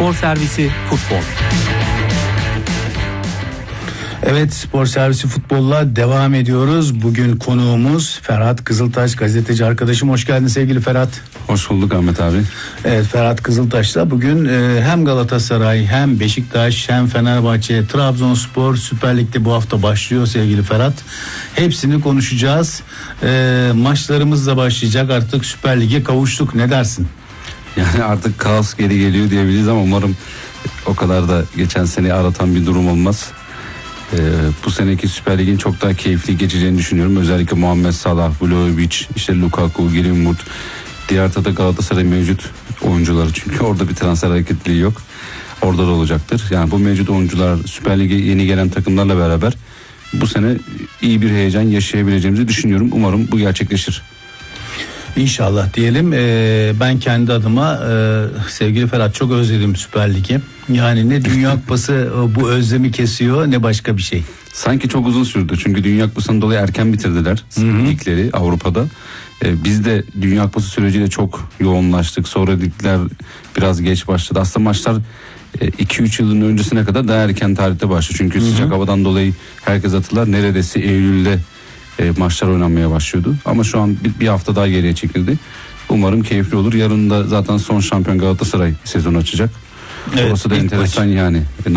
Spor Servisi Futbol. Evet, Spor Servisi Futbol'la devam ediyoruz. Bugün konuğumuz Ferhat Kızıltaş, gazeteci arkadaşım. Hoş geldin sevgili Ferhat. Hoş bulduk Ahmet abi. Evet, Ferhat Kızıltaş'la bugün hem Galatasaray hem Beşiktaş hem Fenerbahçe, Trabzonspor Süper Lig'de bu hafta başlıyor sevgili Ferhat. Hepsini konuşacağız. Maçlarımız da başlayacak, artık Süper Lig'e kavuştuk, ne dersin? Yani artık kaos geri geliyor diyebiliriz ama umarım o kadar da geçen sene aratan bir durum olmaz. Bu seneki Süper Lig'in çok daha keyifli geçeceğini düşünüyorum. Özellikle Muhammed Salah, Vlahovic, işte Lukaku, Greenwood, diğer tarafta Galatasaray mevcut oyuncuları, çünkü orada bir transfer hareketliliği yok. Orada da olacaktır. Yani bu mevcut oyuncular Süper Lig'e yeni gelen takımlarla beraber bu sene iyi bir heyecan yaşayabileceğimizi düşünüyorum. Umarım bu gerçekleşir. İnşallah diyelim. Ben kendi adıma sevgili Ferhat çok özledim Süper Lig'i. Yani ne Dünya Kupası bu özlemi kesiyor ne başka bir şey. Sanki çok uzun sürdü çünkü Dünya Kupası'ndan dolayı erken bitirdiler ligleri Avrupa'da. Biz de Dünya Kupası süreciyle çok yoğunlaştık. Sonra ligler biraz geç başladı. Aslında maçlar 2-3 yılın öncesine kadar daha erken tarihte başladı. Çünkü sıcak havadan dolayı herkes hatırlar, neredeyse Eylül'de maçlar oynanmaya başlıyordu. Ama şu an bir hafta daha geriye çekildi. Umarım keyifli olur. Yarın da zaten son şampiyon Galatasaray sezonu açacak. Evet, orası da enteresan maç. Yani